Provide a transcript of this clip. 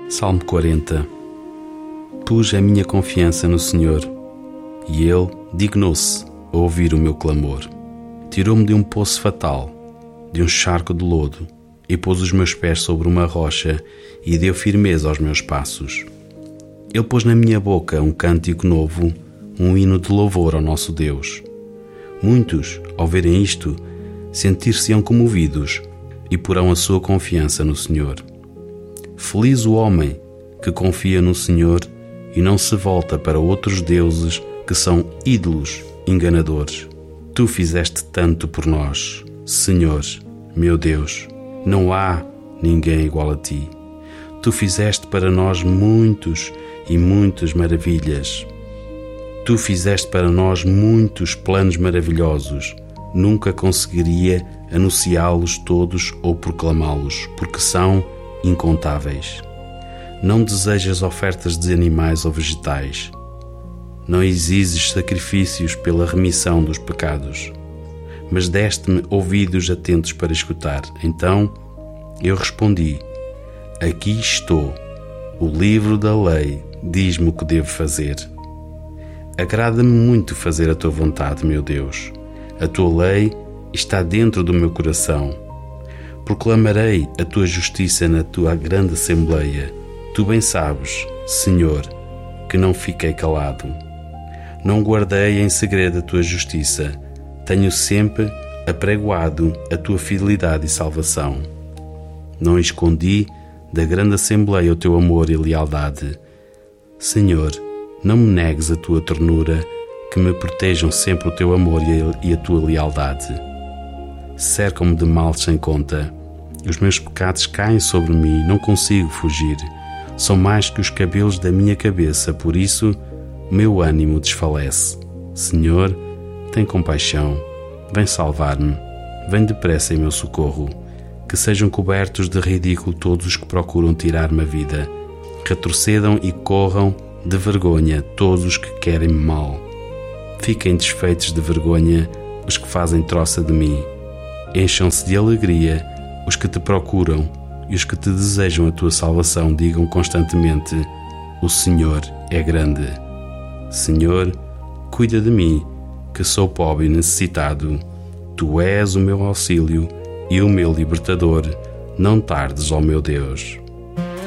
Salmo 40. Pus a minha confiança no Senhor, e Ele dignou-se a ouvir o meu clamor. Tirou-me de um poço fatal, de um charco de lodo, e pôs os meus pés sobre uma rocha e deu firmeza aos meus passos. Ele pôs na minha boca um cântico novo, um hino de louvor ao nosso Deus. Muitos, ao verem isto, sentir-se-ão comovidos e porão a sua confiança no Senhor. Feliz o homem que confia no Senhor e não se volta para outros deuses que são ídolos enganadores. Tu fizeste tanto por nós, Senhor, meu Deus, não há ninguém igual a ti. Tu fizeste para nós muitas maravilhas. Tu fizeste para nós muitos planos maravilhosos. Nunca conseguiria anunciá-los todos ou proclamá-los, porque são incontáveis. Não desejas ofertas de animais ou vegetais. Não exiges sacrifícios pela remissão dos pecados. Mas deste-me ouvidos atentos para escutar. Então eu respondi: aqui estou. O livro da lei diz-me o que devo fazer. Agrada-me muito fazer a tua vontade, meu Deus. A tua lei está dentro do meu coração. Proclamarei a tua justiça na tua grande assembleia. Tu bem sabes, Senhor, que não fiquei calado. Não guardei em segredo a tua justiça. Tenho sempre apregoado a tua fidelidade e salvação. Não escondi da grande assembleia o teu amor e lealdade. Senhor, não me negues a tua ternura, que me protejam sempre o teu amor e a tua lealdade. Cercam-me de mal sem conta. Os meus pecados caem sobre mim, não consigo fugir. São mais que os cabelos da minha cabeça, por isso meu ânimo desfalece. Senhor, tem compaixão, vem salvar-me, vem depressa em meu socorro. Que sejam cobertos de ridículo todos os que procuram tirar-me a vida. Retrocedam e corram de vergonha todos os que querem-me mal. Fiquem desfeitos de vergonha os que fazem troça de mim. Encham-se de alegria os que te procuram, e os que te desejam a tua salvação digam constantemente: o Senhor é grande. Senhor, cuida de mim, que sou pobre e necessitado. Tu és o meu auxílio e o meu libertador. Não tardes, ó meu Deus.